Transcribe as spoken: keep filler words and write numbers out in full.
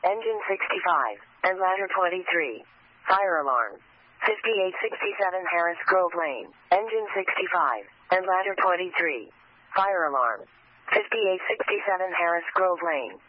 Engine sixty-five, and ladder twenty-three. Fire alarm. fifty-eight sixty-seven Harris Grove Lane. Engine sixty-five, and ladder twenty-three. Fire alarm. fifty-eight sixty-seven Harris Grove Lane.